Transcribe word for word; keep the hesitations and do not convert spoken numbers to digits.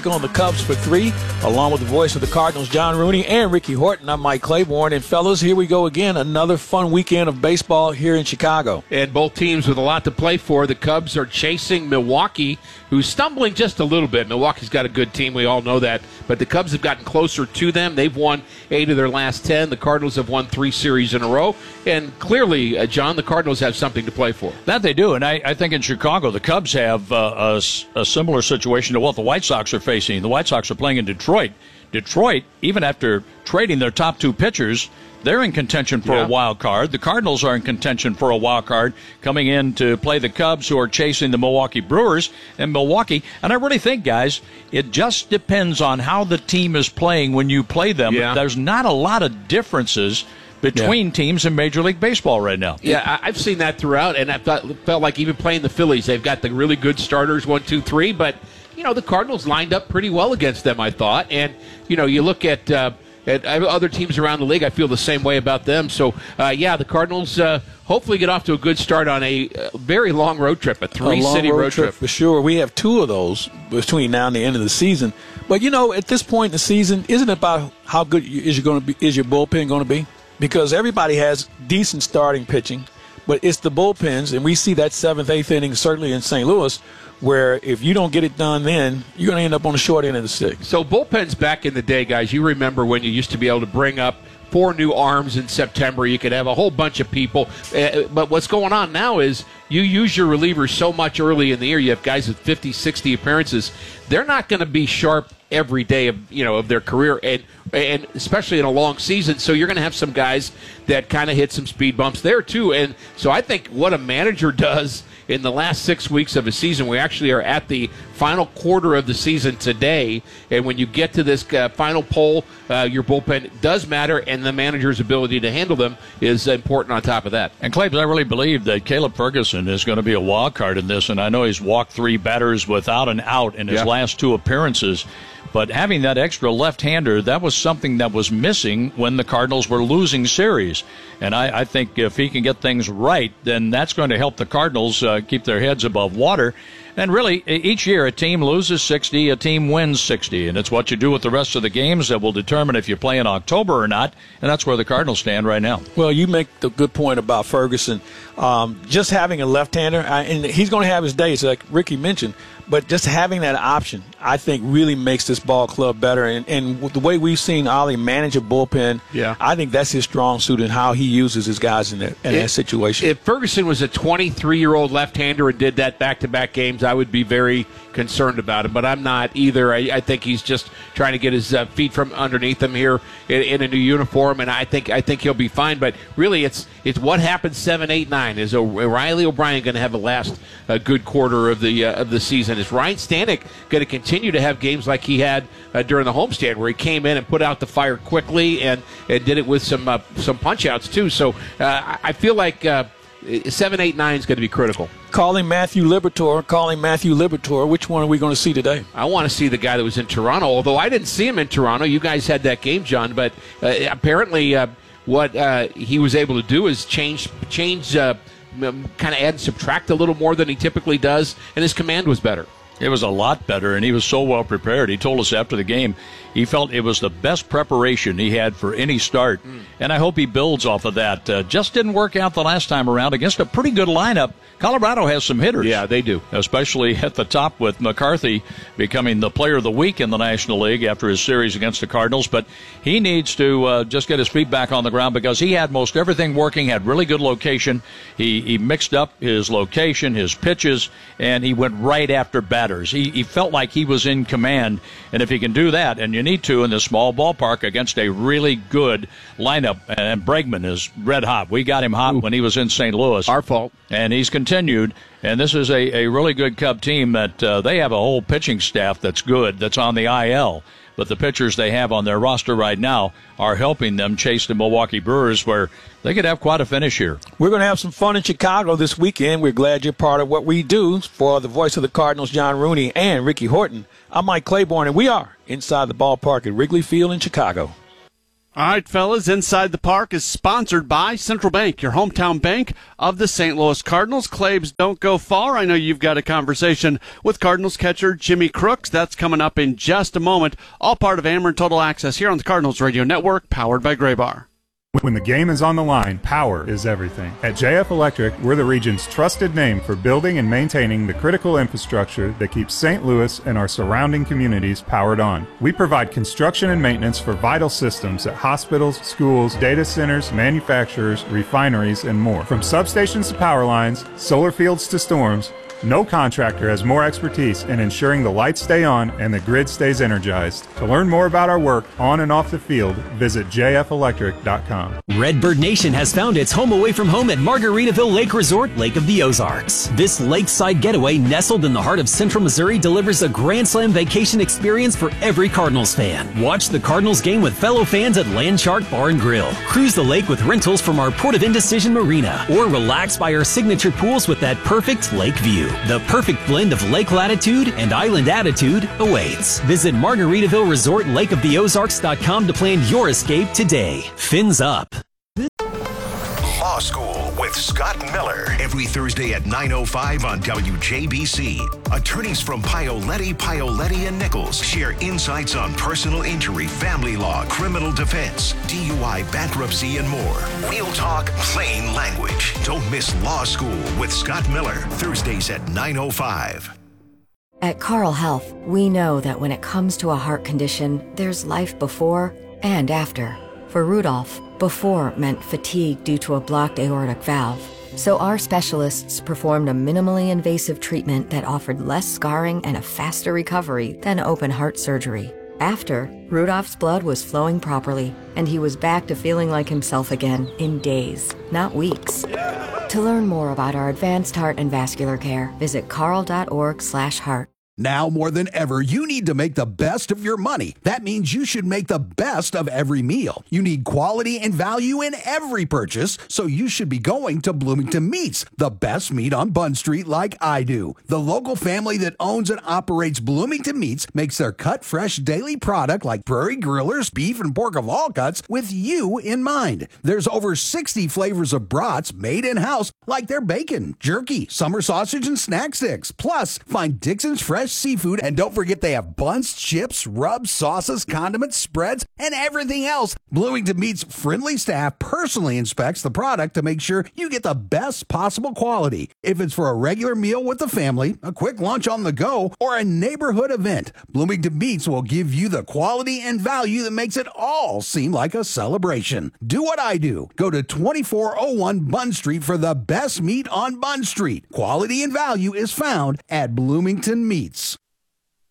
On the Cubs for three, along with the voice of the Cardinals, John Rooney and Ricky Horton. I'm Mike Claiborne. And, fellas, here we go again. Another fun weekend of baseball here in Chicago. And both teams with a lot to play for. The Cubs are chasing Milwaukee, who's stumbling just a little bit. Milwaukee's got a good team. We all know that. But the Cubs have gotten closer to them. They've won eight of their last ten. The Cardinals have won three series in a row. And clearly, uh, John, the Cardinals have something to play for. That they do. And I, I think in Chicago, the Cubs have uh, a, a similar situation to what the White Sox are facing. The White Sox are playing in Detroit. Detroit, even after trading their top two pitchers, they're in contention for yeah. a wild card. The Cardinals are in contention for a wild card, coming in to play the Cubs, who are chasing the Milwaukee Brewers and Milwaukee. And I really think, guys, it just depends on how the team is playing when you play them. Yeah. There's not a lot of differences between yeah. teams in Major League Baseball right now. Yeah, I've seen that throughout, and I felt, felt like even playing the Phillies, they've got the really good starters, one, two, three, but you know, the Cardinals lined up pretty well against them, I thought. And, you know, you look at uh, at other teams around the league, I feel the same way about them. So, uh, yeah, the Cardinals uh, hopefully get off to a good start on a uh, very long road trip, a three-city road, road trip. trip. For sure. We have two of those between now and the end of the season. But, you know, at this point in the season, isn't it about how good is, you going to be, is your bullpen going to be? Because everybody has decent starting pitching, but it's the bullpens, and we see that seventh, eighth inning, certainly in Saint Louis, where if you don't get it done then, you're going to end up on the short end of the stick. So bullpens back in the day, guys, you remember when you used to be able to bring up four new arms in September. You could have a whole bunch of people. Uh, but what's going on now is you use your relievers so much early in the year. You have guys with fifty, sixty appearances. They're not going to be sharp every day of you know of their career, and and especially in a long season. So you're going to have some guys that kind of hit some speed bumps there too. And so I think what a manager does in the last six weeks of a season, we actually are at the final quarter of the season today, and when you get to this uh, final poll, uh, your bullpen does matter, and the manager's ability to handle them is important on top of that. And Claves, I really believe that Caleb Ferguson is going to be a wild card in this, and I know he's walked three batters without an out in his yeah. last two appearances. But having that extra left-hander, that was something that was missing when the Cardinals were losing series. And I, I think if he can get things right, then that's going to help the Cardinals uh, keep their heads above water. And really, each year a team loses sixty, a team wins sixty. And it's what you do with the rest of the games that will determine if you play in October or not. And that's where the Cardinals stand right now. Well, you make the good point about Ferguson. Um, just having a left-hander, uh, and he's going to have his days, like Ricky mentioned, but just having that option, I think, really makes this ball club better. And, and with the way we've seen Ollie manage a bullpen, yeah. I think that's his strong suit and how he uses his guys in that, in if, that situation. If Ferguson was a twenty-three-year-old left-hander and did that back-to-back games, I would be very concerned about him. But I'm not either. I, I think he's just trying to get his uh, feet from underneath him here in, in a new uniform, and I think I think he'll be fine. But really, it's it's what happens seven, eight, nine. Is Riley O'Brien going to have a last uh, good quarter of the uh, of the season? Is Ryan Stanek going to continue to have games like he had uh, during the homestand, where he came in and put out the fire quickly and, and did it with some uh, some punch outs too? So uh, I feel like uh, seven, eight, nine is going to be critical. Calling Matthew Liberatore, calling Matthew Liberatore. Which one are we going to see today? I want to see the guy that was in Toronto, although I didn't see him in Toronto. You guys had that game, John, but uh, apparently uh, what uh, he was able to do is change, change uh, kind of add and subtract a little more than he typically does, and his command was better. It was a lot better, and he was so well prepared. He told us after the game he felt it was the best preparation he had for any start, mm. and I hope he builds off of that. Uh, just didn't work out the last time around against a pretty good lineup. Colorado has some hitters. Yeah, they do. Especially at the top with McCarthy becoming the player of the week in the National League after his series against the Cardinals. But he needs to uh, just get his feet back on the ground because he had most everything working, had really good location. He, he mixed up his location, his pitches, and he went right after batters. He, he felt like he was in command. And if he can do that, and you need to in this small ballpark against a really good lineup, and Bregman is red hot. We got him hot Ooh. when he was in Saint Louis. Our fault. And he's continued, and this is a, a really good Cub team that uh, they have a whole pitching staff that's good, that's on the I L. But the pitchers they have on their roster right now are helping them chase the Milwaukee Brewers, where they could have quite a finish here. We're going to have some fun in Chicago this weekend. We're glad you're part of what we do. For the voice of the Cardinals, John Rooney and Ricky Horton, I'm Mike Claiborne, and we are inside the ballpark at Wrigley Field in Chicago. All right, fellas, Inside the Park is sponsored by Central Bank, your hometown bank of the Saint Louis Cardinals. Claves don't go far. I know you've got a conversation with Cardinals catcher Jimmy Crooks. That's coming up in just a moment. All part of Ameren Total Access here on the Cardinals Radio Network, powered by Graybar. When the game is on the line, power is everything. At J F Electric, we're the region's trusted name for building and maintaining the critical infrastructure that keeps Saint Louis and our surrounding communities powered on. We provide construction and maintenance for vital systems at hospitals, schools, data centers, manufacturers, refineries, and more. From substations to power lines, solar fields to storms, no contractor has more expertise in ensuring the lights stay on and the grid stays energized. To learn more about our work on and off the field, visit j f electric dot com. Redbird Nation has found its home away from home at Margaritaville Lake Resort, Lake of the Ozarks. This lakeside getaway nestled in the heart of central Missouri delivers a Grand Slam vacation experience for every Cardinals fan. Watch the Cardinals game with fellow fans at Landshark Bar and Grill. Cruise the lake with rentals from our Port of Indecision Marina, or relax by our signature pools with that perfect lake view. The perfect blend of lake latitude and island attitude awaits. Visit Margaritaville Resort Lake of the Ozarks dot com to plan your escape today. Fins up. Law School with Scott Miller. Every Thursday at nine oh five on W J B C. Attorneys from Paoletti, Paoletti and Nichols share insights on personal injury, family law, criminal defense, D U I, bankruptcy, and more. Real talk, plain language. Don't miss Law School with Scott Miller. Thursdays at nine oh five. At Carle Health, we know that when it comes to a heart condition, there's life before and after. For Rudolph, before meant fatigue due to a blocked aortic valve. So our specialists performed a minimally invasive treatment that offered less scarring and a faster recovery than open heart surgery. After, Rudolph's blood was flowing properly, and he was back to feeling like himself again in days, not weeks. To learn more about our advanced heart and vascular care, visit carle dot org slash heart. Now more than ever, you need to make the best of your money. That means you should make the best of every meal. You need quality and value in every purchase, so you should be going to Bloomington Meats, the best meat on Bunn Street like I do. The local family that owns and operates Bloomington Meats makes their cut fresh daily product like Prairie Grillers, beef and pork of all cuts with you in mind. There's over sixty flavors of brats made in-house like their bacon, jerky, summer sausage, and snack sticks. Plus, find Dixon's Fresh Seafood, and don't forget they have buns, chips, rubs, sauces, condiments, spreads, and everything else. Bloomington Meats' friendly staff personally inspects the product to make sure you get the best possible quality. If it's for a regular meal with the family, a quick lunch on the go, or a neighborhood event, Bloomington Meats will give you the quality and value that makes it all seem like a celebration. Do what I do. Go to twenty-four oh one Bunn Street for the best meat on Bunn Street. Quality and value is found at Bloomington Meats.